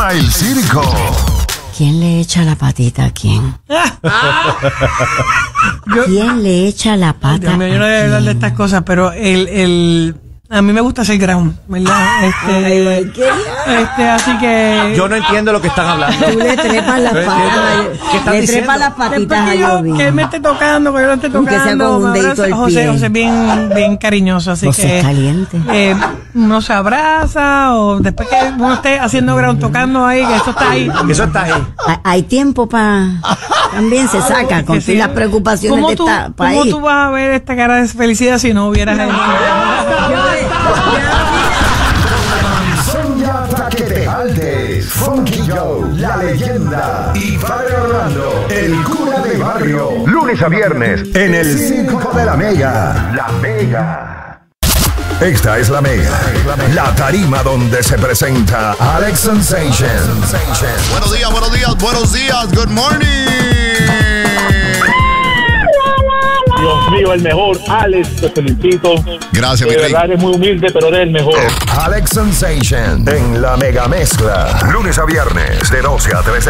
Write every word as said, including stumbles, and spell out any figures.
El circo. ¿Quién le echa la patita a quién? Yo- ¿Quién le echa la pata Dios mío, yo no a voy a hablar de quién? estas cosas, pero el, el, a mí me gusta hacer ground, ¿verdad? Este, Ay, ¿qué? este, así que... Yo no entiendo lo que están hablando. Tú le trepas las No patas. entiendo. ¿Qué están Le diciendo? trepas las patitas Después a que, yo, Jovi. que él me esté tocando, que yo lo esté Aunque sea tocando, con un me dedito abraza. del José, pie. José es bien, bien cariñoso, así José que... es caliente. Eh, uno se abraza, o después que uno esté haciendo ground, tocando ahí, que esto está ahí. Eso está ahí. Hay- Hay tiempo para... También se saca con Que sí. las preocupaciones ¿Cómo de tú, esta ¿Cómo país. tú vas a ver esta cara de felicidad si no hubieras... Sonia Paquete Aldes, Funky Joe, La Leyenda y Padre Orlando, el cura de barrio. Lunes a viernes en el Circo de la Mega. La Mega. Esta es la Mega, la tarima donde se presenta Alex Sensation. Buenos días, buenos días, buenos días. Good morning. Dios mío, el mejor. Alex, te felicito. Gracias, mi De rey. verdad eres muy humilde, pero eres el mejor. Alex Sensation en la Mega Mezcla. Lunes a viernes de doce a trece